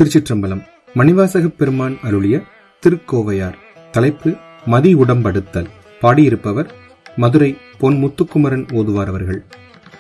திருச்சிற்றம்பலம். மணிவாசகப் பெருமான் அருளிய திருக்கோவையார். தலைப்பு மதி உடம்படுத்தல். பாடியிருப்பவர் மதுரை பொன் முத்துக்குமரன் ஓதுவார் அவர்கள்.